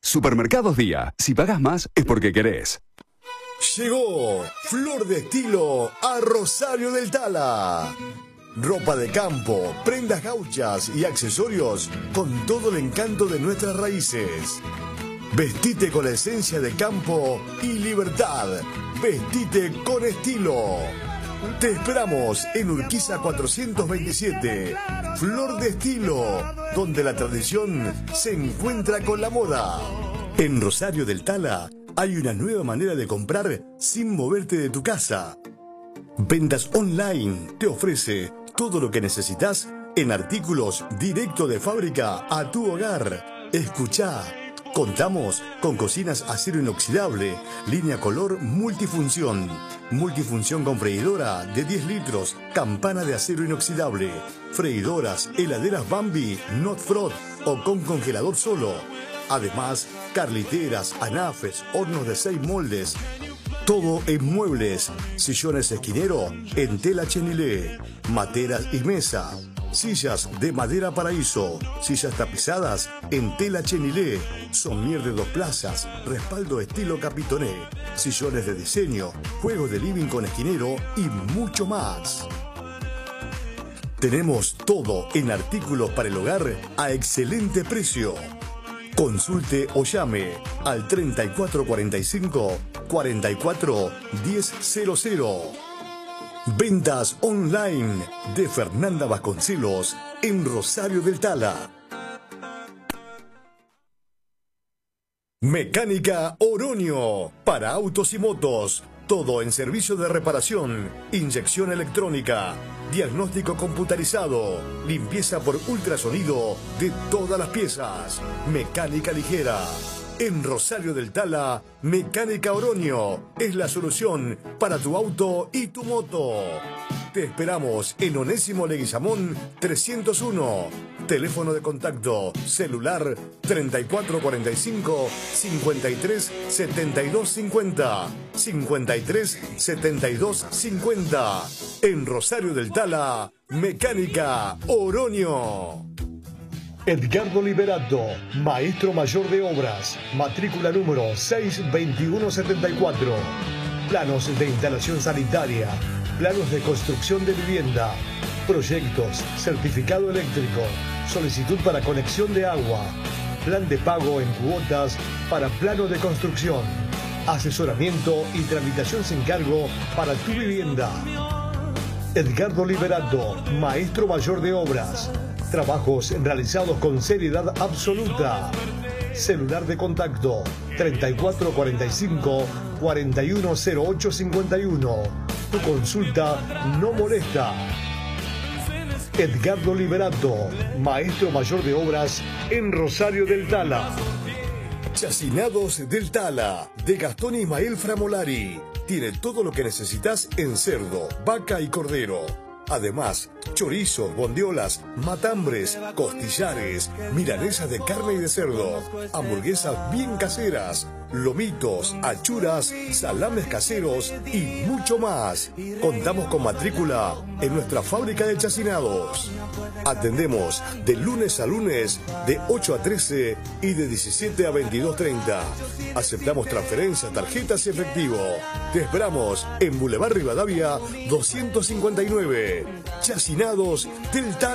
Supermercados Día. Si pagás más es porque querés. Llegó Flor de Estilo a Rosario del Tala. Ropa de campo, prendas gauchas y accesorios con todo el encanto de nuestras raíces. Vestite con la esencia de campo y libertad. Vestite con estilo. Te esperamos en Urquiza 427. Flor de Estilo, donde la tradición se encuentra con la moda. En Rosario del Tala hay una nueva manera de comprar sin moverte de tu casa. Ventas Online te ofrece todo lo que necesitas en artículos directo de fábrica a tu hogar. Escuchá. Contamos con cocinas acero inoxidable, línea color multifunción. Multifunción con freidora de 10 litros, campana de acero inoxidable. Freidoras, heladeras Bambi, Not Frot o con congelador solo. Además, carliteras, anafes, hornos de 6 moldes. Todo en muebles, sillones esquinero en tela chenilé, materas y mesa. Sillas de madera paraíso, sillas tapizadas en tela chenilé, somier de 2 plazas, respaldo estilo capitoné, sillones de diseño, juegos de living con esquinero y mucho más. Tenemos todo en artículos para el hogar a excelente precio. Consulte o llame al 3445 44 1000. Ventas Online de Fernanda Vasconcelos en Rosario del Tala. Mecánica Oroño para autos y motos. Todo en servicio de reparación, inyección electrónica, diagnóstico computarizado, limpieza por ultrasonido de todas las piezas. Mecánica ligera. En Rosario del Tala, Mecánica Oroño es la solución para tu auto y tu moto. Te esperamos en Onésimo Leguizamón 301. Teléfono de contacto celular 3445 53 72 50 53 72 50. En Rosario del Tala, Mecánica Oroño. Edgardo Liberato, maestro mayor de obras, matrícula número 62174. Planos de instalación sanitaria, planos de construcción de vivienda, proyectos, certificado eléctrico, solicitud para conexión de agua, plan de pago en cuotas para plano de construcción, asesoramiento y tramitación sin cargo para tu vivienda. Edgardo Liberato, maestro mayor de obras. Trabajos realizados con seriedad absoluta. Celular de contacto 3445 410851. Tu consulta no molesta. Edgardo Liberato, maestro mayor de obras en Rosario del Tala. Chacinados del Tala, de Gastón Ismael Framolari. Tiene todo lo que necesitas en cerdo, vaca y cordero. Además, chorizos, bondiolas, matambres, costillares, milanesas de carne y de cerdo, hamburguesas bien caseras, lomitos, achuras, salames caseros y mucho más. Contamos con matrícula en nuestra fábrica de chacinados. Atendemos de lunes a lunes de 8 a 13 y de 17 a 22:30. Aceptamos transferencias, tarjetas y efectivo. Te esperamos en Boulevard Rivadavia 259. Chacinados del Tala.